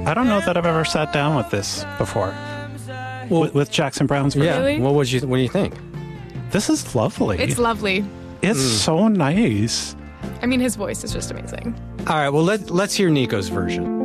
I don't know that I've ever sat down with this before. Well, With Jackson Browne's version. yeah. Really? What do you think? This is lovely. It's lovely. It's so nice. I mean, his voice is just amazing. All right. Well, let's hear Nico's version.